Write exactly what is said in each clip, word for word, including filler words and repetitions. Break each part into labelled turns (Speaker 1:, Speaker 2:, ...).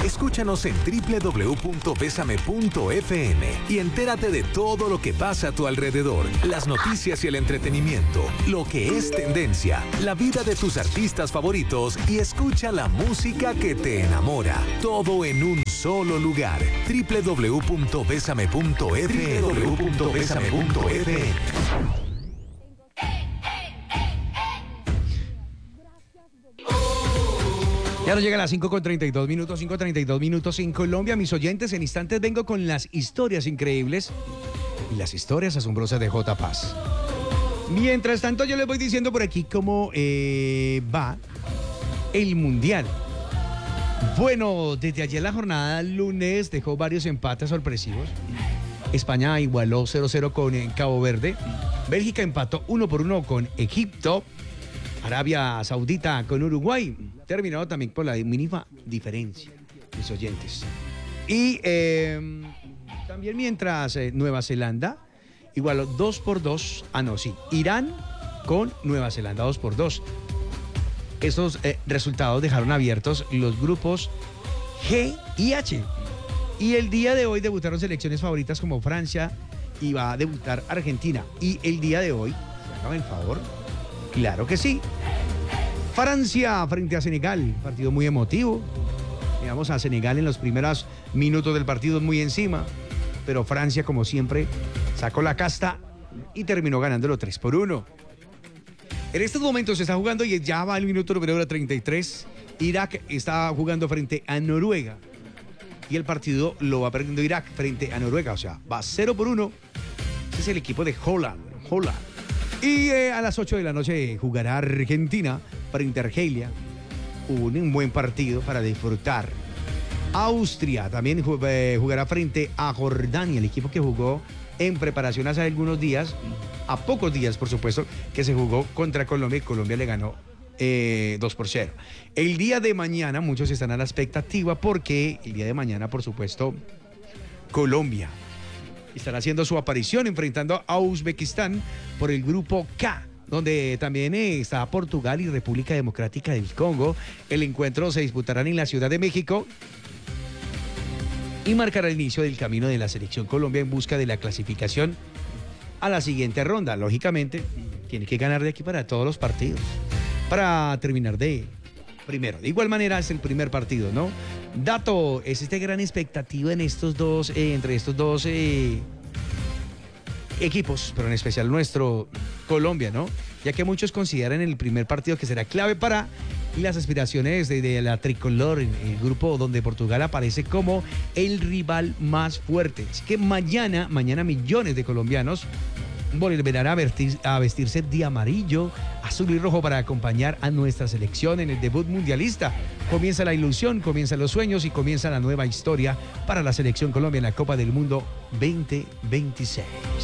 Speaker 1: Escúchanos en doble u doble u doble u punto bésame punto efe eme y entérate de todo lo que pasa a tu alrededor, las noticias y el entretenimiento, lo que es tendencia, la vida de tus artistas favoritos y escucha la música que te enamora. Todo en un solo lugar. doble u doble u doble u punto bésame punto efe eme. doble u doble u doble u punto bésame punto efe eme.
Speaker 2: Ya nos llega a las cinco con treinta y dos minutos, cinco treinta y dos minutos en Colombia. Mis oyentes, en instantes vengo con las historias increíbles y las historias asombrosas de J. Paz. Mientras tanto, yo les voy diciendo por aquí cómo eh, va el Mundial. Bueno, desde ayer la jornada lunes dejó varios empates sorpresivos. España igualó cero cero con Cabo Verde. Bélgica empató uno por uno con Egipto. Arabia Saudita con Uruguay. Terminado también por la mínima diferencia, mis oyentes. Y eh, también mientras eh, Nueva Zelanda igualó dos por dos. Ah, no, sí. Irán con Nueva Zelanda dos por dos. Estos eh, resultados dejaron abiertos los grupos G y H. Y el día de hoy debutaron selecciones favoritas como Francia y va a debutar Argentina. Y el día de hoy, hágame el favor, claro que sí. Francia frente a Senegal, partido muy emotivo. Miramos a Senegal en los primeros minutos del partido muy encima, pero Francia, como siempre, sacó la casta y terminó ganándolo tres por uno. En estos momentos se está jugando y ya va el minuto número treinta y tres. Irak está jugando frente a Noruega y el partido lo va perdiendo Irak frente a Noruega, o sea, va cero por uno. Ese es el equipo de Holland, Holland. Y eh, a las ocho de la noche jugará Argentina frente a Argelia. Un, un buen partido para disfrutar. Austria también eh, jugará frente a Jordania, el equipo que jugó en preparación hace algunos días, a pocos días por supuesto, que se jugó contra Colombia y Colombia le ganó eh, dos por cero. El día de mañana muchos están a la expectativa porque el día de mañana, por supuesto, Colombia estará haciendo su aparición enfrentando a Uzbekistán por el grupo K, donde también está Portugal y República Democrática del Congo. El encuentro se disputará en la Ciudad de México y marcará el inicio del camino de la selección Colombia en busca de la clasificación a la siguiente ronda. Lógicamente, tiene que ganar de aquí para todos los partidos, para terminar de primero. De igual manera es el primer partido, ¿no? Dato, existe gran expectativa en estos dos, eh, entre estos dos eh, equipos, pero en especial nuestro Colombia, ¿no? Ya que muchos consideran el primer partido que será clave para las aspiraciones de, de la tricolor, en el grupo donde Portugal aparece como el rival más fuerte. Así que mañana, mañana millones de colombianos volverán a, vestir, a vestirse de amarillo, azul y rojo para acompañar a nuestra selección en el debut mundialista. Comienza la ilusión, comienzan los sueños y comienza la nueva historia para la selección Colombia en la Copa del Mundo veinte veintiséis.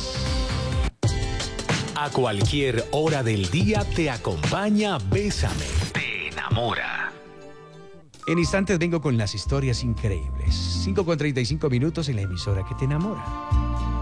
Speaker 1: A cualquier hora del día te acompaña Bésame. Te enamora.
Speaker 2: En instantes vengo con las historias increíbles. cinco con treinta y cinco minutos en la emisora que te enamora.